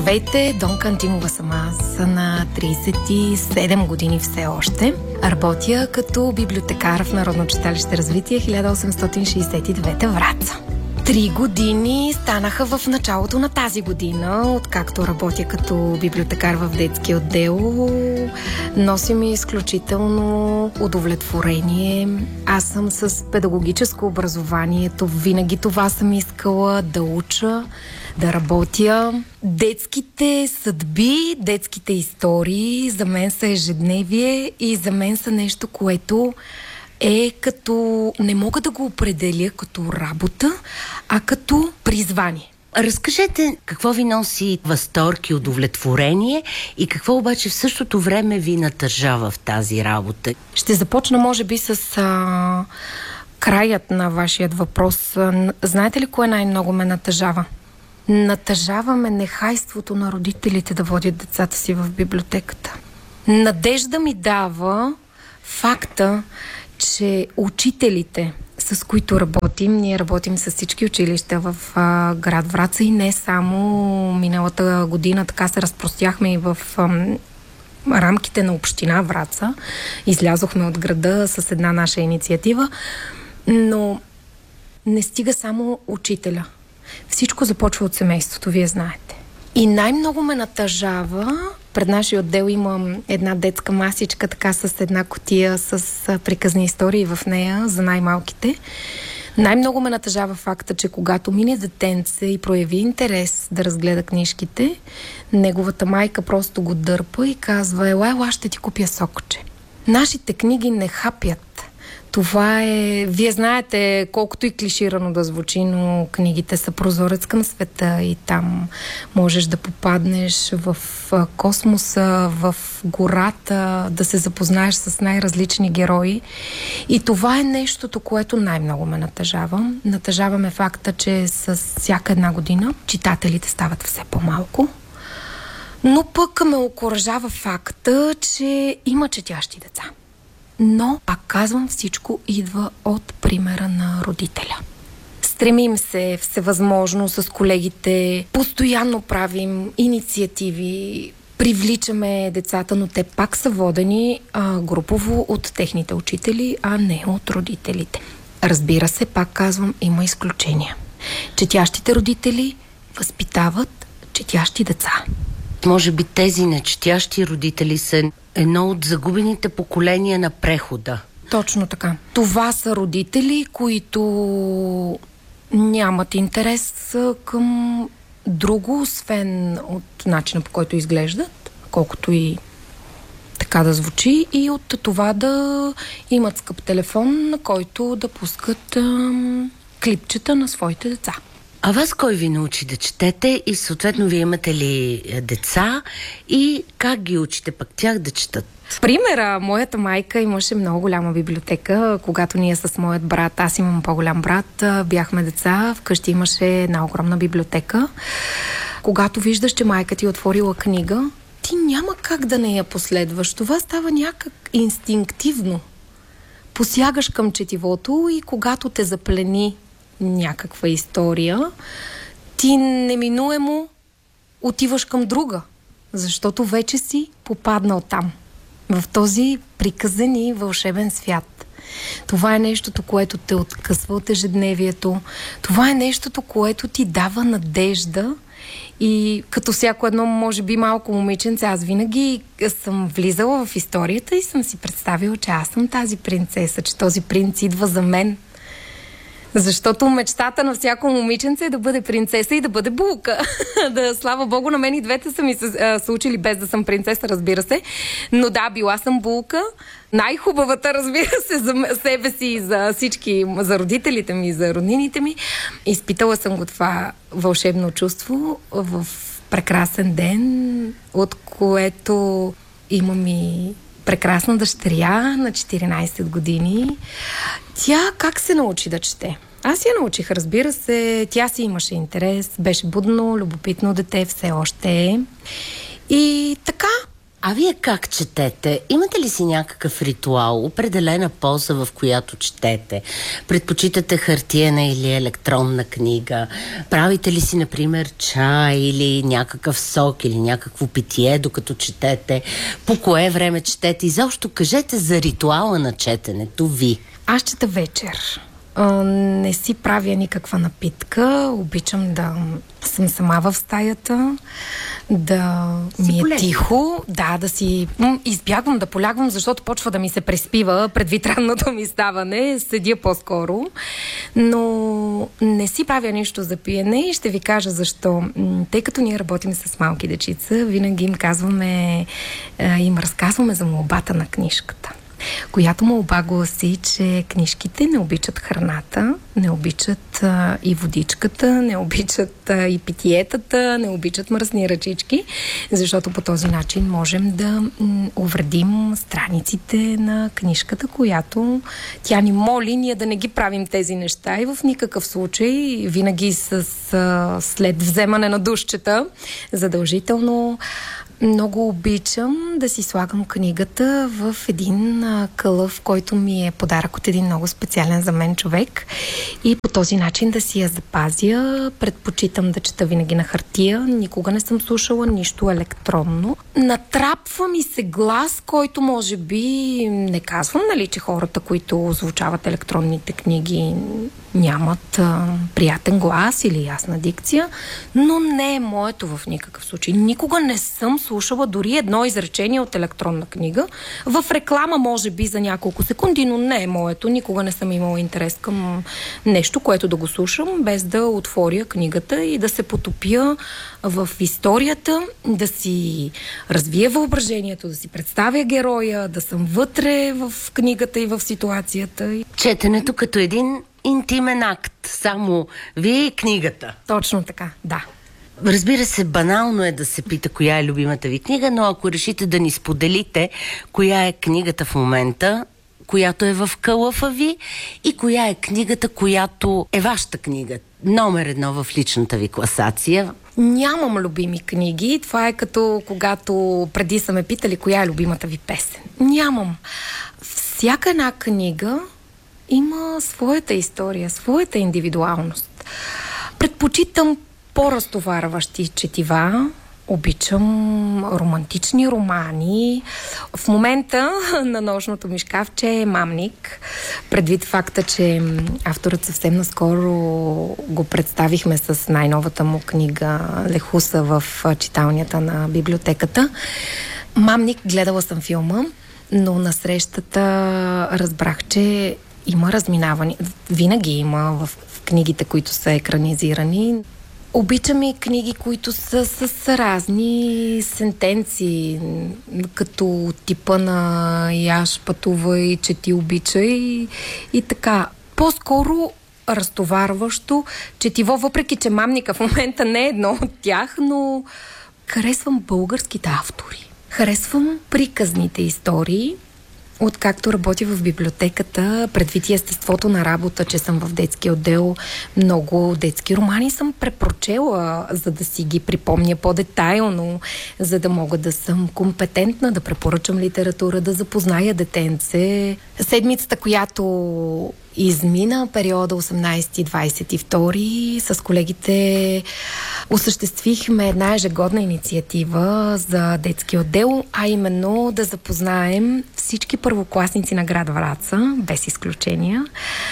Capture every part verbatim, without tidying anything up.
Здравейте, Донка Антимова съм аз, на трийсет и седем години все още. Работя като библиотекар в Народно читалище Развитие хиляда осемстотин шейсет и девета Враца. Три години станаха в началото на тази година, откакто работя като библиотекар в детски отдел. Носи ми изключително удовлетворение. Аз съм с педагогическо образование. Винаги това съм искала да уча, да работя. Детските съдби, детските истории за мен са ежедневие и за мен са нещо, което е като, не мога да го определя като работа, а като призвание. Разкажете какво ви носи възторг и удовлетворение и какво обаче в същото време ви натъжава в тази работа? Ще започна може би с а, краят на вашият въпрос. Знаете ли кое най-много ме натъжава? Натъжаваме нехайството на родителите да водят децата си в библиотеката. Надежда ми дава факта, че учителите, с които работим, ние работим с всички училища в а, град Враца и не само миналата година, така се разпростяхме и в а, рамките на община Враца. Излязохме от града с една наша инициатива, но не стига само учителя. Всичко започва от семейството, вие знаете. И най-много ме натъжава, пред нашия отдел имам една детска масичка, така с една кутия с приказни истории в нея за най-малките. Най-много ме натъжава факта, че когато мине детенце и прояви интерес да разгледа книжките, неговата майка просто го дърпа и казва: ела, ела, ще ти купя сокче. Нашите книги не хапят. Това е... Вие знаете, колкото и клиширано да звучи, но книгите са прозорец към света и там можеш да попаднеш в космоса, в гората, да се запознаеш с най-различни герои. И това е нещото, което най-много ме натъжава. Натъжаваме факта, че с всяка една година читателите стават все по-малко. Но пък ме окуражава факта, че има четящи деца. Но, пак казвам, всичко идва от примера на родителя. Стремим се всевъзможно с колегите, постоянно правим инициативи, привличаме децата, но те пак са водени а, групово от техните учители, а не от родителите. Разбира се, пак казвам, има изключения. Четящите родители възпитават четящи деца. Може би тези нечетящи родители са едно от загубените поколения на прехода. Точно така. Това са родители, които нямат интерес към друго, освен от начина, по който изглеждат, колкото и така да звучи, и от това да имат скъп телефон, на който да пускат ам, клипчета на своите деца. А вас кой ви научи да четете и съответно вие имате ли деца и как ги учите пък тях да четат? Примера, моята майка имаше много голяма библиотека, когато ние с моят брат, аз имам по-голям брат, бяхме деца, вкъщи имаше една огромна библиотека. Когато виждаш, че майка ти е отворила книга, ти няма как да не я последваш. Това става някак инстинктивно. Посягаш към четивото и когато те заплени някаква история, ти неминуемо отиваш към друга, защото вече си попаднал там, в този приказен и вълшебен свят. Това е нещото, което те откъсва от ежедневието. Това е нещото, което ти дава надежда и като всяко едно, може би, малко момиченце, аз винаги съм влизала в историята и съм си представила, че аз съм тази принцеса, че този принц идва за мен. Защото мечтата на всяко момиченце е да бъде принцеса и да бъде булка. Да, слава богу, на мен и двете са ми се случили без да съм принцеса, разбира се. Но да, била съм булка. Най-хубавата, разбира се, за себе си и за всички, за родителите ми и за роднините ми. Изпитала съм го това вълшебно чувство в прекрасен ден, от което имам и прекрасна дъщеря на четиринайсет години. Тя как се научи да чете? Аз я научих, разбира се. Тя си имаше интерес, беше будно, любопитно дете, все още е. И така, А вие как четете? Имате ли си някакъв ритуал, определена поза, в която четете? Предпочитате хартиена или електронна книга? Правите ли си, например, чай или някакъв сок или някакво питие, докато четете? По кое време четете? Изобщо кажете за ритуала на четенето ви. Аз чета вечер. Не си правя никаква напитка. Обичам да съм сама в стаята, да си ми е полезна. Тихо, да, да си избягвам да полягвам, защото почва да ми се преспива предвид ранното ми ставане, седя по-скоро, но не си правя нищо за пиене и ще ви кажа защо. Тъй като ние работим с малки дечица, винаги им казваме, им разказваме за молбата на книжката, която молба гласи, че книжките не обичат храната, не обичат а, и водичката, не обичат а, и питиетата, не обичат мръсни ръчички, защото по този начин можем да м, увредим страниците на книжката, която тя ни моли ние да не ги правим тези неща и в никакъв случай, винаги с а, след вземане на душчета, задължително. Много обичам да си слагам книгата в един а, кълъв, който ми е подарък от един много специален за мен човек и по този начин да си я запазя. Предпочитам да чета винаги на хартия. Никога не съм слушала нищо електронно. Натрапва ми се глас, който може би не казвам, нали, че хората, които озвучават електронните книги, нямат а, приятен глас или ясна дикция, но не е моето в никакъв случай. Никога не съм слушала дори едно изречение от електронна книга. В реклама може би за няколко секунди, но не е моето. Никога не съм имала интерес към нещо, което да го слушам, без да отворя книгата и да се потопя в историята, да си развия въображението, да си представя героя, да съм вътре в книгата и в ситуацията. Четенето като един интимен акт, само вие и книгата. Точно така, да. Разбира се, банално е да се пита коя е любимата ви книга, но ако решите да ни споделите коя е книгата в момента, която е в кълъфа ви и коя е книгата, която е вашата книга, номер едно в личната ви класация. Нямам любими книги. Това е като когато преди са ме питали коя е любимата ви песен. Нямам. Всяка една книга има своята история, своята индивидуалност. Предпочитам по-разтоварващи четива, обичам романтични романи. В момента на нощното ми шкафче е Мамник, предвид факта, че авторът съвсем наскоро го представихме с най-новата му книга Лехуса в читалнята на библиотеката. Мамник, гледала съм филма, но на срещата разбрах, че има разминаване. Винаги има в книгите, които са екранизирани. Обичам и книги, които са с разни сентенции, като типа на Яш пътува и чети обича и, и така. По-скоро разтоварващо четиво, въпреки че Мамника в момента не е едно от тях, но харесвам българските автори. Харесвам приказните истории. Откакто работя в библиотеката, предвид естеството на работа, че съм в детски отдел, много детски романи съм препрочела, за да си ги припомня по-детайлно, за да мога да съм компетентна, да препоръчам литература, да запозная детенце. Седмицата, която измина, периода осемнайсети двайсет и втори, с колегите осъществихме една ежегодна инициатива за детски отдел, а именно да запознаем всички първокласници на град Враца, без изключения,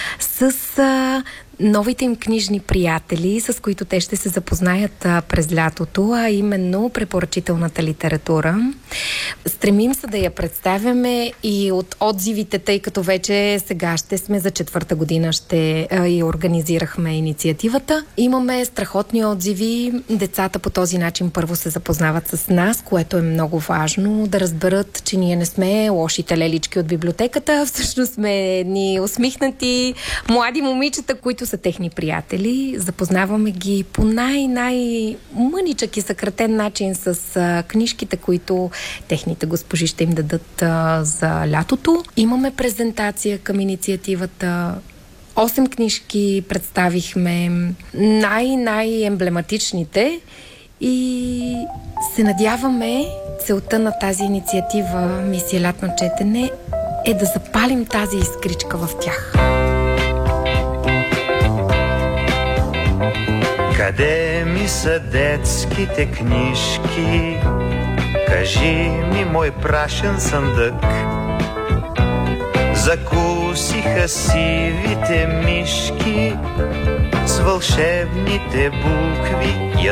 с а, новите им книжни приятели, с които те ще се запознаят а, през лятото, а именно препоръчителната литература. Стремим се да я представяме и от отзивите, тъй като вече сега ще сме за четвърта година, ще а, и организирахме инициативата. Имаме страхотни отзиви. Децата по този начин първо се запознават с нас, което е много важно, да разберат, че ние не сме лошите лелички от библиотеката, всъщност сме едни усмихнати млади момичета, които са техни приятели. Запознаваме ги по най-най-мъничък и съкратен начин с а, книжките, които техните госпожи ще им дадат а, за лятото. Имаме презентация към инициативата. Осем книжки представихме, най-най-емблематичните И се надяваме целта на тази инициатива Мисия Лятно четене е да запалим тази искричка в тях. Къде ми са детските книжки? Кажи ми, мой прашен съндък. Закусиха сивите мишки с вълшебните букви.